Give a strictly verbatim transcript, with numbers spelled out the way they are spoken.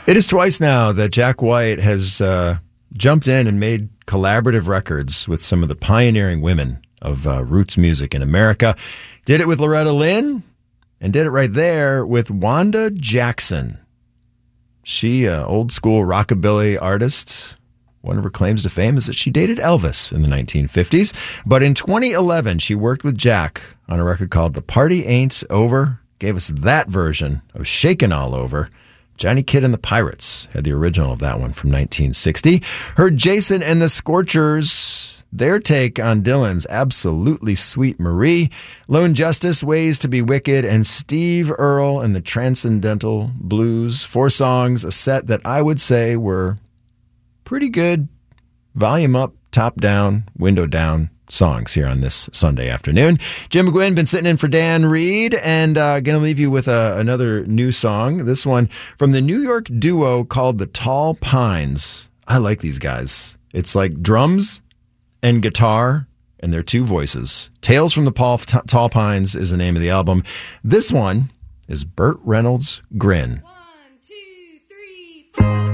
It is twice now that Jack White has uh, jumped in and made collaborative records with some of the pioneering women of uh, roots music in America. Did it with Loretta Lynn and did it right there with Wanda Jackson. She, uh, old school rockabilly artist. One of her claims to fame is that she dated Elvis in the nineteen fifties. But in twenty eleven, she worked with Jack on a record called The Party Ain't Over. Gave us that version of Shakin' All Over. Johnny Kidd and the Pirates had the original of that one from nineteen sixty. Heard Jason and the Scorchers, their take on Dylan's Absolutely Sweet Marie. Lone Justice, Ways to be Wicked, and Steve Earle and the Transcendental Blues. Four songs, a set that I would say were pretty good volume up, top down, window down songs here on this Sunday afternoon. Jim McGuinn been sitting in for Dan Reed, and uh, going to leave you with uh, another new song. This one from the New York duo called the Tall Pines. I like these guys. It's like drums and guitar and their two voices. Tales from the Paul, T- Tall Pines is the name of the album. This one is Burt Reynolds' Grin.